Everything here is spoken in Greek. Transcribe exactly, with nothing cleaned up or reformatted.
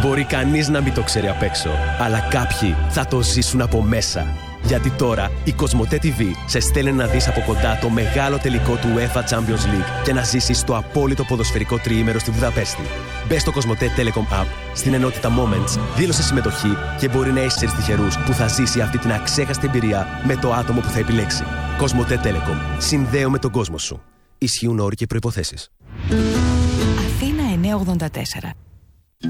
Μπορεί κανείς να μην το ξέρει απ' έξω, αλλά κάποιοι θα το ζήσουν από μέσα. Γιατί τώρα η Κοσμοτέ τι βι σε στέλνει να δεις από κοντά το μεγάλο τελικό του UEFA Champions League και να ζήσεις το απόλυτο ποδοσφαιρικό τριήμερο στη Βουδαπέστη. Μπες στο Κοσμοτέ Telecom App, στην ενότητα Moments, δήλωσε συμμετοχή και μπορεί να είσαι τυχερούς που θα ζήσει αυτή την αξέχαστη εμπειρία με το άτομο που θα επιλέξει. Κοσμοτέ Telecom. Συνδέω με τον κόσμο σου. Ισχύουν όροι και προϋποθέσεις. Αθήνα εννιακόσια ογδόντα τέσσερα.